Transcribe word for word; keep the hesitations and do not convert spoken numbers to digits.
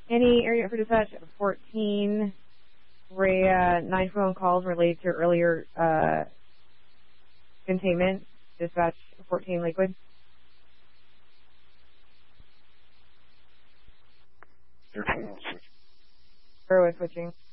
Any area for dispatch fourteen, Rhea, nine phone calls related to earlier uh, containment, dispatch fourteen Lakewood. Or was switching.